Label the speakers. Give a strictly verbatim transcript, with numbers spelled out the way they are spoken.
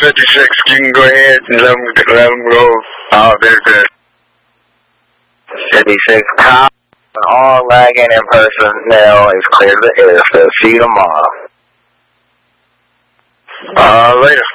Speaker 1: fifty-six, you can go ahead and let them, let them go. Oh, they're good.
Speaker 2: fifty-six, call. All lagging in personnel is clear to the airfield. See you tomorrow.
Speaker 1: Uh, later.